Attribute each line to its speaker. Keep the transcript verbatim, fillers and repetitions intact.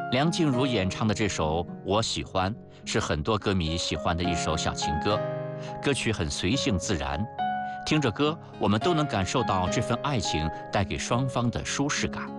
Speaker 1: 梁静茹演唱的这首《我喜欢》是很多歌迷喜欢的一首小情歌，歌曲很随性自然，听着歌，我们都能感受到这份爱情带给双方的舒适感。